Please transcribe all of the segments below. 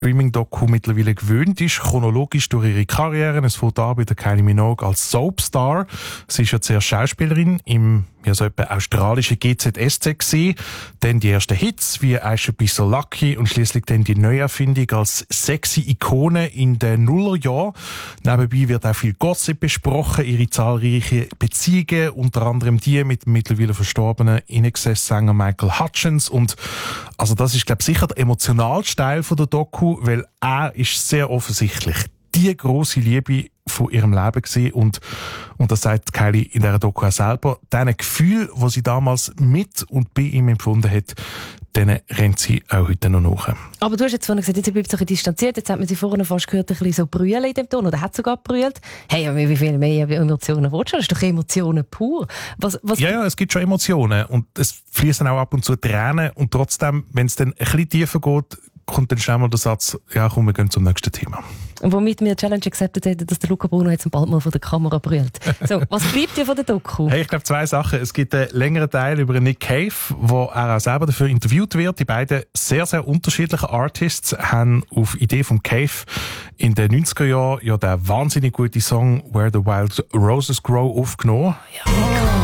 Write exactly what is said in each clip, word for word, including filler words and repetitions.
Streaming-Doku mittlerweile gewöhnt ist, chronologisch durch ihre Karriere. Es fängt an bei der Kylie Minogue als Soapstar. Sie ist ja zuerst Schauspielerin im ja, so etwa australischen G Z S Z gewesen. Dann die ersten Hits wie «I Should Be So Lucky» und schließlich dann die Neuerfindung als sexy Ikone in den Nullerjahren. Nebenbei wird auch viel Gossip besprochen, ihre zahlreichen Beziehungen, unter anderem die mit dem mittlerweile verstorbenen In-Excess-Sänger Michael Hutchence. Und also das ist, glaube ich, sicher der emotionalste Teil von der Doku, weil er ist sehr offensichtlich die grosse Liebe von ihrem Leben gesehen und und das sagt Kylie in dieser Doku auch selber. Diesen Gefühl, die sie damals mit und bei ihm empfunden hat, denen rennt sie auch heute noch nach. Aber du hast jetzt vorhin gesagt, jetzt bleibt sie ein bisschen distanziert. Jetzt hat man sie vorhin fast gehört, ein bisschen so brüllen in dem Ton. Oder hat sogar brüllt. Hey, wie viel mehr Emotionen willst du? Das ist doch Emotionen pur. Was, was ja, ja, es gibt schon Emotionen. Und es fließen auch ab und zu Tränen. Und trotzdem, wenn es dann ein bisschen tiefer geht, kommt dann schnell mal der Satz, ja komm, wir gehen zum nächsten Thema. Und womit wir die Challenge accepted hätten, dass der Luca Bruno jetzt bald mal von der Kamera brüllt. So, was bleibt dir von der Doku? Hey, ich glaube zwei Sachen. Es gibt einen längeren Teil über Nick Cave, wo er auch selber dafür interviewt wird. Die beiden sehr, sehr unterschiedlichen Artists haben auf Idee von Cave in den neunziger Jahren ja den wahnsinnig guten Song «Where the Wild Roses Grow» aufgenommen. Ja.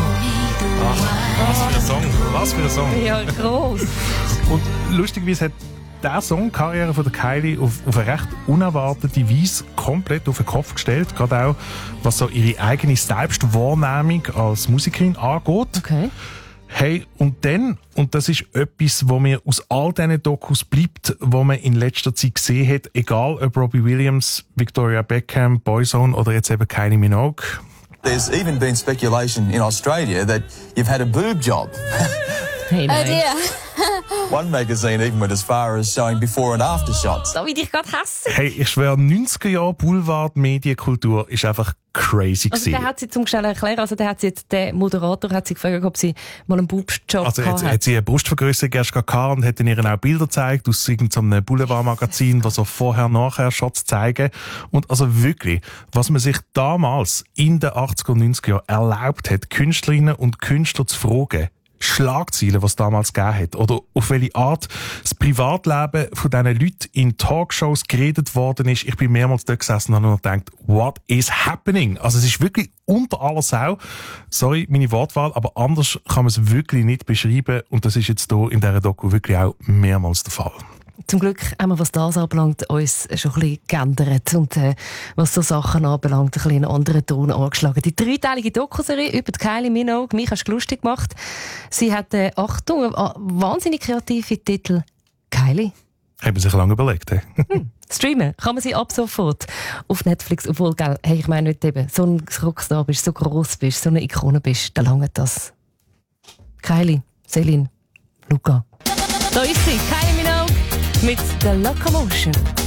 Ach, was für ein Song, was für ein Song. Ja, gross. Und lustigerweise hat der Song die Karriere von der Kylie auf, auf eine recht unerwartete Weise komplett auf den Kopf gestellt. Gerade auch, was so ihre eigene Selbstwahrnehmung als Musikerin angeht. Okay. Hey, und dann, und das ist etwas, was mir aus all diesen Dokus bleibt, wo man in letzter Zeit gesehen hat, egal ob Robbie Williams, Victoria Beckham, Boyzone oder jetzt eben Kylie Minogue. There's even been speculation in Australia that you've had a boob job. Hey, nein. Oh dear. One magazine even went as far as showing before and after shots. Da will ich gerade hassen. Hey, ich schwöre, neunziger Jahre Boulevard-Medienkultur ist einfach crazy Also gewesen. der hat sie zum schnell erklären, also der hat sie jetzt, der Moderator hat sie gefragt, ob sie mal einen Boobjob Also gehabt hat, hat. hat sie eine Brustvergrößerung erst gehabt und hat dann ihren auch Bilder gezeigt aus irgendeinem Boulevardmagazin, das so vorher-nachher-Shots zeigen. Und also wirklich, was man sich damals in den achtziger und neunziger Jahren erlaubt hat, Künstlerinnen und Künstler zu fragen, Schlagzeilen, was es damals gegeben hat, oder auf welche Art das Privatleben von diesen Leuten in Talkshows geredet worden ist. Ich bin mehrmals dort gesessen und habe nur gedacht, what is happening? Also es ist wirklich unter aller Sau. Sorry, meine Wortwahl, aber anders kann man es wirklich nicht beschreiben und das ist jetzt hier in dieser Doku wirklich auch mehrmals der Fall. Zum Glück haben wir, was das anbelangt, uns schon ein bisschen geändert und äh, was so Sachen anbelangt, ein bisschen einen anderen Ton angeschlagen. Die dreiteilige Dokuserie über die Kylie Minogue, mich hast du lustig gemacht. Sie hat, äh, Achtung, einen wahnsinnig kreativen Titel. Kylie. Haben sich lange überlegt, he? hm. Streamen kann man sie ab sofort auf Netflix, obwohl, gell, hey, ich meine nicht eben, so ein Rockstar bist, so gross bist, so eine Ikone bist, da langt das. Kylie, Celine, Luca. Da ist sie, Kylie Minogue mit der Locomotion.